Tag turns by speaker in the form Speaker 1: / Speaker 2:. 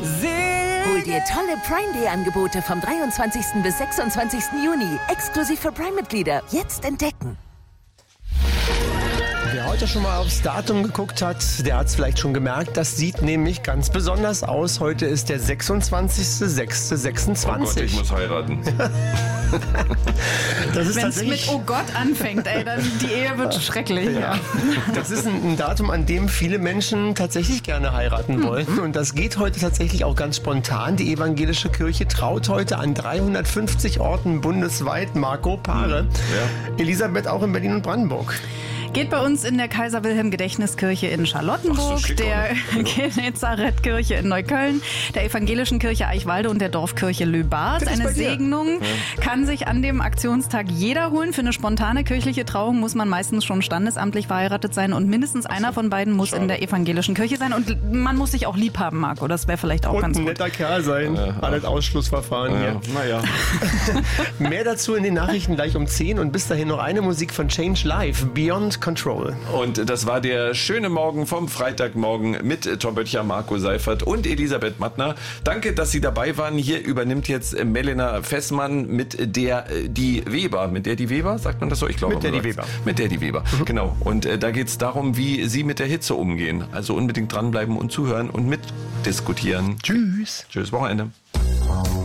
Speaker 1: Hol dir tolle Prime Day Angebote vom 23. bis 26. Juni. Exklusiv für Prime-Mitglieder. Jetzt entdecken.
Speaker 2: Wer heute schon mal aufs Datum geguckt hat, der hat es vielleicht schon gemerkt. Das sieht nämlich ganz besonders aus. Heute ist der 26.06.26.
Speaker 3: Oh Gott, ich muss heiraten.
Speaker 4: Wenn es mit Oh Gott anfängt, ey, dann die Ehe wird schrecklich. Ja.
Speaker 2: Das ist ein Datum, an dem viele Menschen tatsächlich gerne heiraten wollen. Und das geht heute tatsächlich auch ganz spontan. Die evangelische Kirche traut heute an 350 Orten bundesweit, Marco, Paare.
Speaker 3: Ja.
Speaker 2: Elisabeth auch in Berlin und Brandenburg.
Speaker 4: Geht bei uns in der Kaiser-Wilhelm-Gedächtniskirche in Charlottenburg,
Speaker 3: Ach, so
Speaker 4: der Genezareth-Kirche in Neukölln, der evangelischen Kirche Eichwalde und der Dorfkirche Löbars. Eine Segnung kann sich an dem Aktionstag jeder holen. Für eine spontane kirchliche Trauung muss man meistens schon standesamtlich verheiratet sein und mindestens einer von beiden muss in der evangelischen Kirche sein. Und man muss sich auch lieb haben, Marco. Das wäre vielleicht auch
Speaker 2: Und
Speaker 4: ganz
Speaker 2: ein
Speaker 4: gut.
Speaker 2: netter Kerl sein. Alles Ausschlussverfahren hier.
Speaker 3: Naja.
Speaker 2: Mehr dazu in den Nachrichten gleich um 10 und bis dahin noch eine Musik von Change Life, Beyond Control.
Speaker 3: Und das war der schöne Morgen vom Freitagmorgen mit Tom Böttcher, Marco Seifert und Elisabeth Mattner. Danke, dass Sie dabei waren. Hier übernimmt jetzt Melena Fessmann mit der die Weber, sagt man das so? Ich glaube,
Speaker 2: Mit der
Speaker 3: die Weber, genau. Und da geht es darum, wie Sie mit der Hitze umgehen. Also unbedingt dranbleiben und zuhören und mitdiskutieren.
Speaker 2: Tschüss.
Speaker 3: Tschüss, Wochenende.